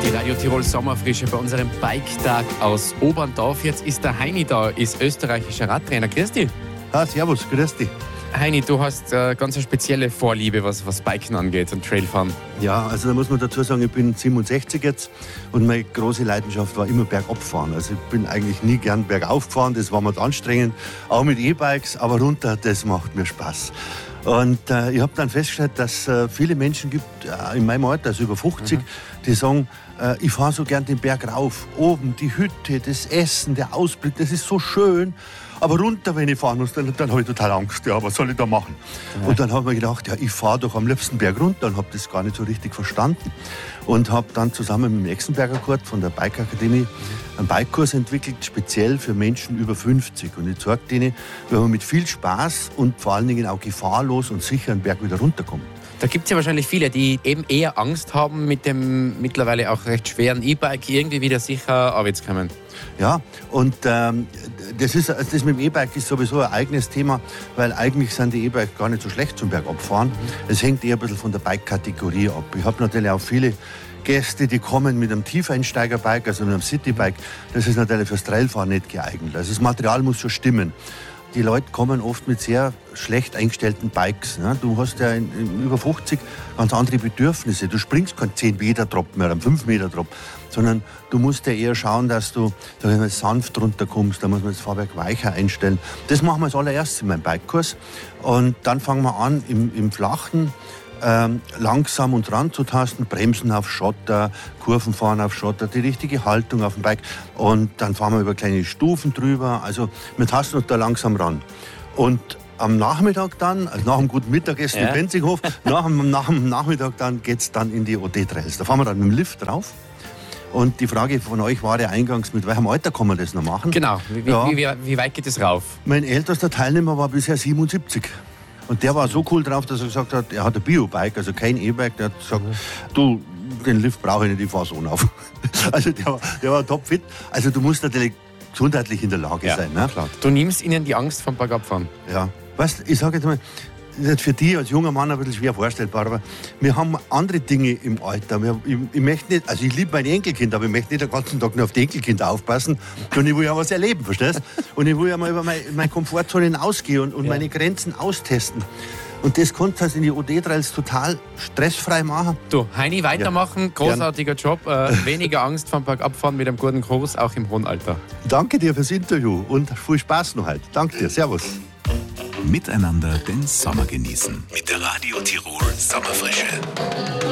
Die Radio Tirol Sommerfrische bei unserem Bike-Tag aus Oberndorf. Jetzt ist der Heini da, ist österreichischer Radtrainer. Grüß dich. Servus, grüß dich. Heini, du hast ganz eine spezielle Vorliebe, was Biken angeht und Trailfahren. Ja, also da muss man dazu sagen, ich bin 67 jetzt und meine große Leidenschaft war immer bergabfahren. Also ich bin eigentlich nie gern bergauf gefahren, das war mir anstrengend, auch mit E-Bikes, aber runter, das macht mir Spaß. Und ich habe dann festgestellt, dass es viele Menschen gibt, in meinem Alter, also über 50, die sagen, ich fahre so gern den Berg rauf. Oben die Hütte, das Essen, der Ausblick, das ist so schön. Aber runter, wenn ich fahren muss, dann habe ich total Angst. Ja, was soll ich da machen? Ja. Und dann habe ich gedacht, ja, ich fahre doch am liebsten Berg runter und habe das gar nicht so richtig verstanden. Und habe dann zusammen mit dem Exenberger Kurt von der Bike Akademie einen Bikekurs entwickelt, speziell für Menschen über 50. Und ich zeige denen, wie man mit viel Spaß und vor allen Dingen auch gefahrlos und sicher einen Berg wieder runterkommt. Da gibt es ja wahrscheinlich viele, die eben eher Angst haben, mit dem mittlerweile auch recht schweren E-Bike irgendwie wieder sicher abwärts kommen. Ja, und das mit dem E-Bike ist sowieso ein eigenes Thema, weil eigentlich sind die E-Bikes gar nicht so schlecht zum Bergabfahren. Es hängt eher ein bisschen von der Bike-Kategorie ab. Ich habe natürlich auch viele Gäste, die kommen mit einem Tiefeinsteiger-Bike, also mit einem City-Bike. Das ist natürlich fürs Trailfahren nicht geeignet. Also das Material muss schon stimmen. Die Leute kommen oft mit sehr schlecht eingestellten Bikes. Ne? Du hast ja in über 50 ganz andere Bedürfnisse. Du springst keinen 10-Meter-Drop mehr, einen 5-Meter-Drop, sondern du musst ja eher schauen, dass du sanft runterkommst. Da muss man das Fahrwerk weicher einstellen. Das machen wir als allererstes in meinem Bikekurs. Und dann fangen wir an im Flachen, langsam uns ranzutasten, Bremsen auf Schotter, Kurven fahren auf Schotter, die richtige Haltung auf dem Bike. Und dann fahren wir über kleine Stufen drüber. Also wir tasten uns da langsam ran. Und am Nachmittag dann, also nach dem guten Mittagessen im Benzinghof, nach dem Nachmittag dann geht es dann in die OD-Trails. Da fahren wir dann mit dem Lift drauf. Und die Frage von euch war ja eingangs, mit welchem Alter kann man das noch machen? Genau, wie weit geht es rauf? Mein ältester Teilnehmer war bisher 77. Und der war so cool drauf, dass er gesagt hat, er hat ein Bio-Bike, also kein E-Bike. Der hat gesagt, du, den Lift brauche ich nicht, ich fahre so auf. Also der war topfit. Also du musst natürlich gesundheitlich in der Lage sein. Ne? Klar. Du nimmst ihnen die Angst vom Bergabfahren. Ja. Weißt, ich sage jetzt mal, das ist für dich als junger Mann ein bisschen schwer vorstellbar, aber wir haben andere Dinge im Alter. Ich möchte nicht, also ich liebe meine Enkelkinder, aber ich möchte nicht den ganzen Tag nur auf die Enkelkinder aufpassen, sondern ich will ja was erleben, verstehst? Und ich will ja mal über meine Komfortzone hinausgehen und meine Grenzen austesten. Und das kannst du halt in die OD-Trails total stressfrei machen. Du, Heini, weitermachen, großartiger Job, weniger Angst vom Bergabfahren mit einem guten Kurs, auch im hohen Alter. Danke dir fürs Interview und viel Spaß noch heute. Danke dir, servus. Miteinander den Sommer genießen. Mit der Radio Tirol Sommerfrische.